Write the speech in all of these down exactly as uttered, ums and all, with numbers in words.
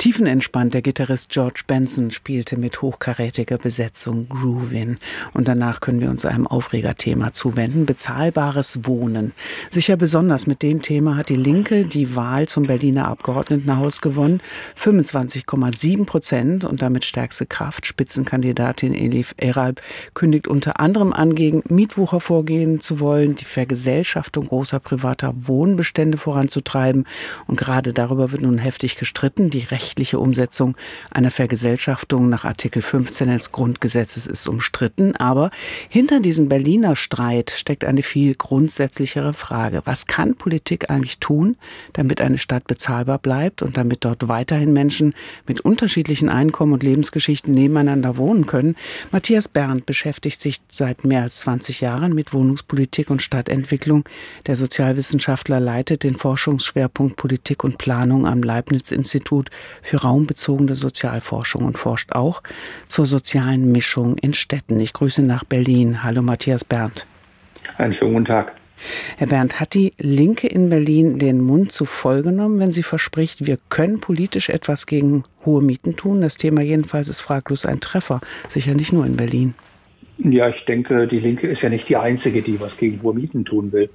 Tiefenentspannt, der Gitarrist George Benson spielte mit hochkarätiger Besetzung Groovin. Und danach können wir uns einem Aufregerthema zuwenden, bezahlbares Wohnen. Sicher besonders mit dem Thema hat die Linke die Wahl zum Berliner Abgeordnetenhaus gewonnen. fünfundzwanzig Komma sieben Prozent und damit stärkste Kraft. Spitzenkandidatin Elif Eralp kündigt unter anderem an, gegen Mietwucher vorgehen zu wollen, die Vergesellschaftung großer privater Wohnbestände voranzutreiben. Und gerade darüber wird nun heftig gestritten. Die rechtliche Umsetzung einer Vergesellschaftung nach Artikel fünfzehn des Grundgesetzes ist umstritten. Aber hinter diesem Berliner Streit steckt eine viel grundsätzlichere Frage. Was kann Politik eigentlich tun, damit eine Stadt bezahlbar bleibt und damit dort weiterhin Menschen mit unterschiedlichen Einkommen und Lebensgeschichten nebeneinander wohnen können? Matthias Berndt beschäftigt sich seit mehr als zwanzig Jahren mit Wohnungspolitik und Stadtentwicklung. Der Sozialwissenschaftler leitet den Forschungsschwerpunkt Politik und Planung am Leibniz-Institut für raumbezogene Sozialforschung und forscht auch zur sozialen Mischung in Städten. Ich grüße nach Berlin. Hallo Matthias Berndt. Einen schönen guten Tag. Herr Berndt, hat die Linke in Berlin den Mund zu voll genommen, wenn sie verspricht, wir können politisch etwas gegen hohe Mieten tun? Das Thema jedenfalls ist fraglos ein Treffer, sicher nicht nur in Berlin. Ja, ich denke, die Linke ist ja nicht die Einzige, die was gegen hohe Mieten tun will.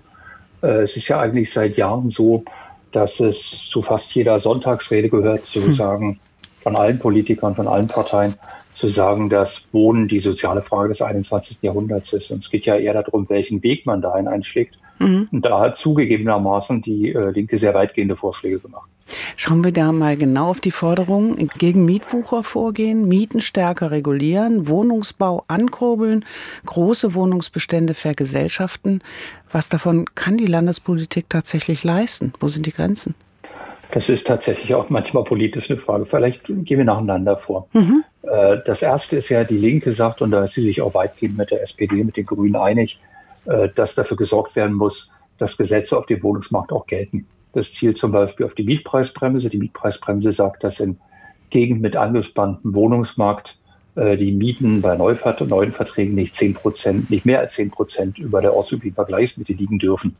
Es ist ja eigentlich seit Jahren so, dass es zu fast jeder Sonntagsrede gehört, zu hm. sagen, von allen Politikern, von allen Parteien, zu sagen, dass Wohnen die soziale Frage des einundzwanzigsten Jahrhunderts ist. Und es geht ja eher darum, welchen Weg man dahin einschlägt. Mhm. Und da hat zugegebenermaßen die äh, Linke sehr weitgehende Vorschläge gemacht. Schauen wir da mal genau auf die Forderungen. Gegen Mietwucher vorgehen, Mieten stärker regulieren, Wohnungsbau ankurbeln, große Wohnungsbestände vergesellschaften. Was davon kann die Landespolitik tatsächlich leisten? Wo sind die Grenzen? Das ist tatsächlich auch manchmal politisch eine Frage. Vielleicht gehen wir nacheinander vor. Mhm. Das erste ist ja, die Linke sagt, und da ist sie sich auch weitgehend mit der S P D, mit den Grünen einig, dass dafür gesorgt werden muss, dass Gesetze auf dem Wohnungsmarkt auch gelten. Das zielt zum Beispiel auf die Mietpreisbremse. Die Mietpreisbremse sagt, dass in Gegenden mit angespanntem Wohnungsmarkt die Mieten bei neuen Verträgen nicht zehn Prozent, nicht mehr als zehn Prozent über der ortsüblichen Vergleichsmiete liegen dürfen.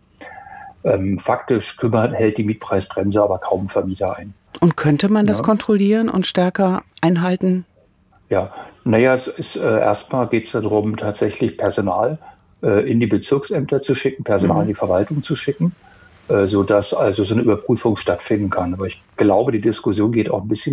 Ähm, faktisch kümmert, hält die Mietpreisbremse aber kaum Vermieter ein. Und könnte man das ja. kontrollieren und stärker einhalten? Ja, naja, es ist, äh, erstmal geht es darum, tatsächlich Personal äh, in die Bezirksämter zu schicken, Personal mhm. in die Verwaltung zu schicken, äh, sodass also so eine Überprüfung stattfinden kann. Aber ich glaube, die Diskussion geht auch ein bisschen